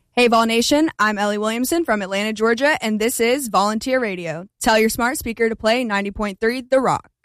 Hey, Vol Nation, I'm Ellie Williamson from Atlanta, Georgia, and this is Volunteer Radio. Tell your smart speaker to play 90.3 The Rock.